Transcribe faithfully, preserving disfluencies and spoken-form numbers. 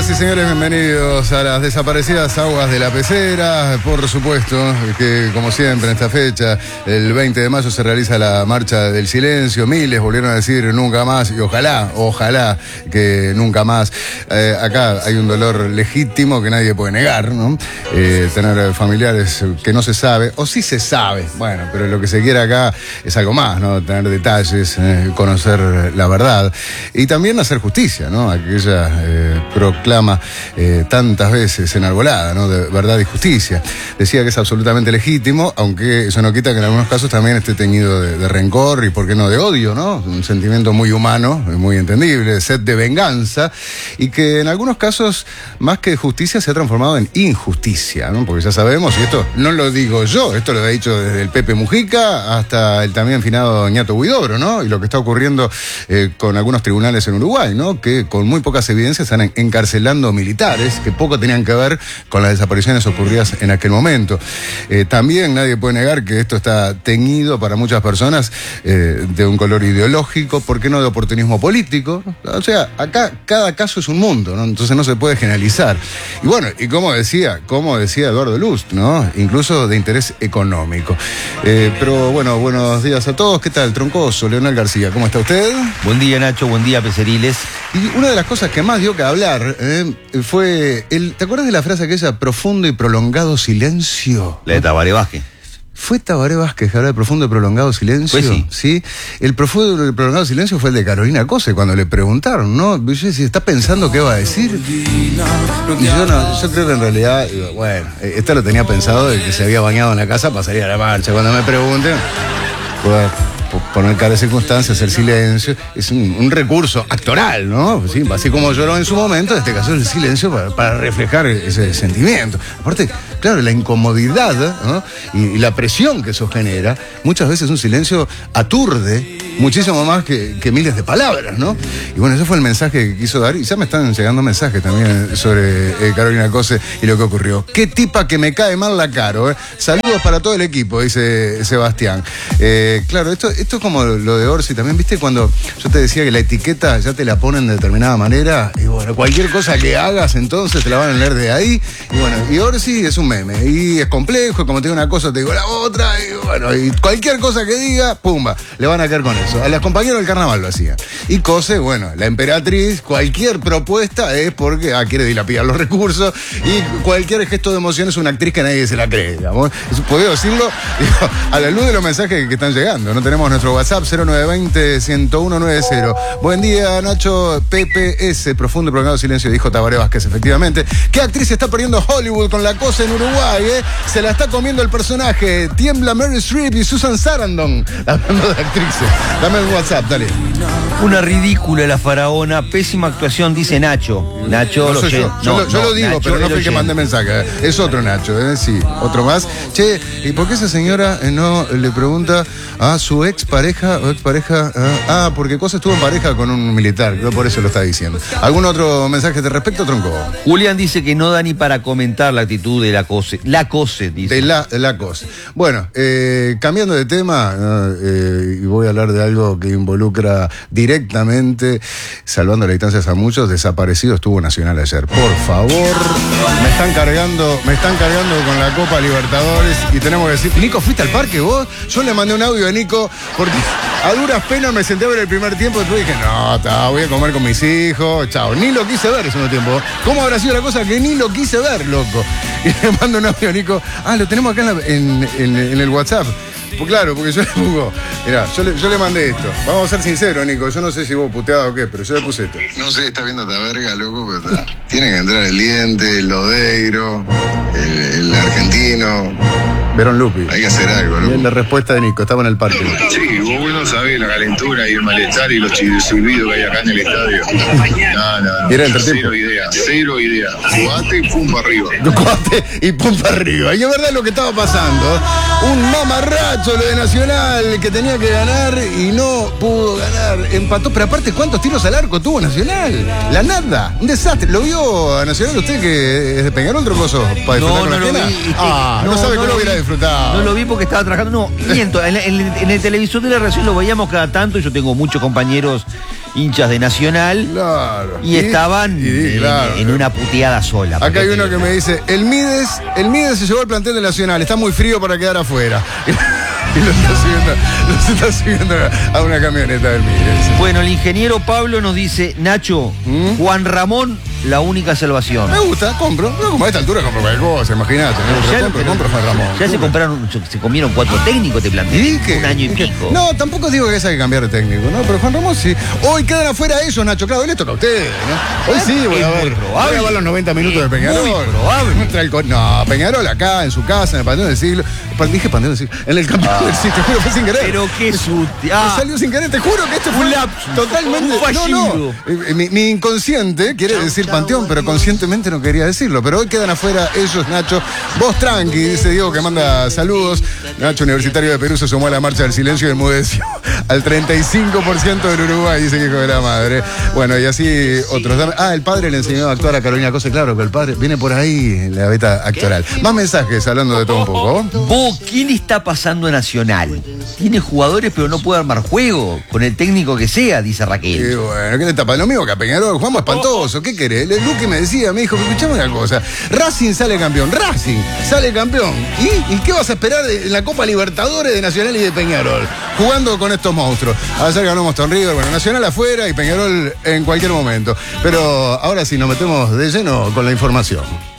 Señoras y señores, bienvenidos a las desaparecidas aguas de la pecera. Por supuesto que, como siempre, en esta fecha, el veinte de mayo se realiza la Marcha del Silencio. Miles volvieron a decir nunca más y ojalá, ojalá que nunca más. Eh, acá hay un dolor legítimo que nadie puede negar, ¿no? Eh, tener familiares que no se sabe, o sí se sabe, bueno, pero lo que se quiere acá es algo más, ¿no? Tener detalles, eh, conocer la verdad y también hacer justicia, ¿no? Aquella eh, proclama eh, tantas veces enarbolada, ¿no? De verdad y justicia. Decía que es absolutamente legítimo, aunque eso no quita que en algunos casos también esté teñido de, de rencor y, por qué no, de odio, ¿no? Un sentimiento muy humano, muy entendible, sed de venganza, y que en algunos casos, más que justicia, se ha transformado en injusticia, ¿no? Porque ya sabemos, y esto no lo digo yo, esto lo he dicho desde el Pepe Mujica hasta el también finado Ñato Huidobro, ¿no? Y lo que está ocurriendo eh, con algunos tribunales en Uruguay, ¿no? Que con muy pocas evidencias están encarcelando militares que poco tenían que ver con las desapariciones ocurridas en aquel momento. Eh, también nadie puede negar que esto está teñido para muchas personas eh, de un color ideológico, ¿por qué no de oportunismo político? O sea, acá cada caso es un mundo, ¿no? Entonces no se puede generalizar. Y bueno, y como decía, como decía Eduardo Lust, ¿no? Incluso de interés económico. Eh, pero bueno, buenos días a todos. ¿Qué tal, Troncoso? Leonel García, ¿cómo está usted? Buen día, Nacho. Buen día, Peceriles. Y una de las cosas que más dio que hablar eh, fue el, ¿te acuerdas de la frase aquella, profundo y prolongado silencio? La de Tabaré Vázquez. ¿Fue Tabaré Vázquez que habló de profundo y prolongado silencio? Pues sí. Sí. El profundo y prolongado silencio fue el de Carolina Cose cuando le preguntaron, ¿no? Yo decía, ¿está pensando qué va a decir? Y yo no, yo creo que en realidad, bueno, esto lo tenía pensado de que se había bañado en la casa para salir a la marcha. Cuando me pregunten, pues, poner cara de circunstancias, el silencio, es un, un recurso actoral, ¿no? Sí, así como lloró en su momento, en este caso el silencio para, para reflejar ese sentimiento. Aparte, claro, la incomodidad, ¿no? y, y la presión que eso genera, muchas veces un silencio aturde muchísimo más que, que miles de palabras, ¿no? Y bueno, ese fue el mensaje que quiso dar, y ya me están llegando mensajes también sobre eh, Carolina Cose y lo que ocurrió. Qué tipa que me cae mal la Caro, ¿eh? Saludos para todo el equipo, dice Sebastián. Eh, claro, esto, esto es como lo de Orsi también, ¿viste? Cuando yo te decía que la etiqueta ya te la ponen de determinada manera, y bueno, cualquier cosa que hagas entonces te la van a leer de ahí, y bueno, y Orsi es un meme, y es complejo, como te digo una cosa, te digo la otra, y bueno, y cualquier cosa que diga, pumba, le van a caer con eso. A las compañeras del carnaval lo hacían. Y Cose, bueno, la emperatriz, cualquier propuesta es porque ah, quiere dilapidar los recursos, y cualquier gesto de emoción es una actriz que nadie se la cree, digamos. ¿Puedo decirlo? Digo, a la luz de los mensajes que están llegando, no tenemos nuestro WhatsApp cero nueve dos cero, uno uno nueve cero. Buen día, Nacho. P P S, profundo y prolongado silencio, dijo Tabaré Vázquez, efectivamente. ¿Qué actriz está perdiendo Hollywood con la cosa en Uruguay, eh? Se la está comiendo el personaje. Tiembla Meryl Streep y Susan Sarandon. Hablando de actrices. Dame el WhatsApp, dale. Una ridícula la faraona, pésima actuación, dice Nacho. Nacho, no lo soy yo. No, yo, lo, yo no, lo digo, Nacho, pero no fue el que mandé mensaje. ¿eh? Es otro Nacho, ¿eh? Sí, otro más. Che, ¿y por qué esa señora no le pregunta a su ex pareja o ex pareja? Ah, porque Cosa estuvo en pareja con un militar, creo por eso lo está diciendo. ¿Algún otro mensaje de respecto, Tronco? Julián dice que no da ni para comentar la actitud de la Cose. La Cose, dice. De la, de la Cose. Bueno, eh, cambiando de tema, eh, y voy a hablar de algo que involucra directamente, salvando las distancias a muchos, desaparecido estuvo Nacional ayer. Por favor, me están cargando, me están cargando con la Copa Libertadores y tenemos que decir, Nico, ¿fuiste al parque vos? Yo le mandé un audio a Nico porque a duras penas me senté a ver el primer tiempo y después dije, no, ta, voy a comer con mis hijos, chao. Ni lo quise ver ese segundo tiempo. ¿Cómo habrá sido la cosa que ni lo quise ver, loco? Y le mando un audio a Nico, ah, lo tenemos acá en, la, en, en, en el WhatsApp. Pues claro, porque yo le pongo, mirá, yo le, yo le mandé esto. Vamos a ser sinceros, Nico, yo no sé si vos puteado o qué, pero yo le puse esto. No sé, está viendo esta verga, loco, pero está. Tiene que entrar el Diente, el Lodeiro, el, el Argentino. Verón Lupi. Hay que hacer algo, loco. Bien la respuesta de Nico, estaba en el parque. Sí, vos no sabés la calentura y el malestar y los silbidos que hay acá en el estadio. No, no, no. Era el cero idea, cero idea. Jugate y pum para arriba. Jugate y pum para arriba. Y es verdad lo que estaba pasando. Un mamarracho lo de Nacional que tenía que ganar y no pudo ganar. Empató, pero aparte, ¿cuántos tiros al arco tuvo Nacional? La nada. Un desastre. ¿Lo vio a Nacional usted que es de Peñarol, Trocoso? ¿Para disfrutar No, con no la lo ajena? vi. Ah, no, no sabe no que lo hubiera vi. disfrutado. No lo vi porque estaba trabajando. No, miento. En, en, en el televisor de la reacción lo veíamos cada tanto y yo tengo muchos compañeros hinchas de Nacional. Claro. Y, y estaban y, y, en, claro. en una puteada sola. Acá hay uno que me dice, el Mides, el Mides se llevó al plantel de Nacional, está muy frío para quedar afuera. Y lo está subiendo, lo está subiendo a una camioneta del Mides. Bueno, el ingeniero Pablo nos dice, Nacho, ¿Mm? Juan Ramón, la única salvación. Me gusta, compro. No, como a esta altura compro cualquier cosa, imagínate. ¿no? Ya, compro, compro Juan Ramón. Ya se compraron, se comieron cuatro técnicos, te planteé. Un año y pico. No, tampoco digo que esa hay que cambiar de técnico, ¿no? Pero Juan Ramón sí. Hoy quedan afuera ellos, Nacho. Claro, hoy les toca a ustedes, ¿no? Hoy sí voy a ver. Voy a ver los noventa minutos de Peñarol. Muy probable. No, Peñarol acá, en su casa, en el Panteón del Siglo. Dije Panteón del Siglo. En el campeón ah. del siglo, te juro, fue sin querer. Pero qué sutil. Ah. Me salió sin querer, te juro que esto fue un lapsus. Totalmente. Un fallido. No, no. Mi, mi inconsciente quiere chau, decir chau, Panteón, pero conscientemente no quería decirlo. Pero hoy quedan afuera ellos, Nacho. Vos tranqui, dice Diego que manda saludos. Nacho, Universitario de Perú, se sumó a la marcha del silencio y del mudecio al treinta y cinco por ciento del Uruguay, dice que hijo de la madre. Bueno, y así otros. Ah, el padre le enseñó a actuar a Carolina Cose, claro, que el padre viene por ahí la beta actoral. Más mensajes hablando de todo un poco. Vos, ¿qué le está pasando a Nacional? Tiene jugadores, pero no puede armar juego con el técnico que sea, dice Raquel. Y bueno, ¿qué le tapa? Lo mismo que a Peñarol, jugamos espantoso. ¿Qué querés? Luque me decía, me dijo, escuchame una cosa. Racing sale campeón, Racing sale campeón. ¿Y, ¿Y qué vas a esperar en la Copa Libertadores de Nacional y de Peñarol? Jugando con estos monstruos. Ayer ganó Boston River, bueno, Nacional afuera y Peñarol en cualquier momento. Pero ahora sí, nos metemos de lleno con la información.